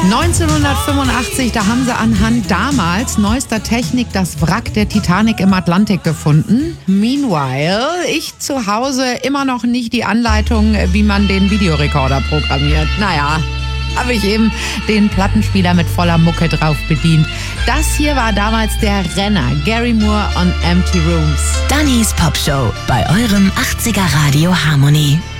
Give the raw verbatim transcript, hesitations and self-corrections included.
neunzehnhundertfünfundachtzig, da haben sie anhand damals neuester Technik das Wrack der Titanic im Atlantik gefunden. Meanwhile, ich zu Hause immer noch nicht die Anleitung, wie man den Videorekorder programmiert. Naja, habe ich eben den Plattenspieler mit voller Mucke drauf bedient. Das hier war damals der Renner, Gary Moore on Empty Rooms. Dannys Popshow bei eurem achtziger Radio Harmony.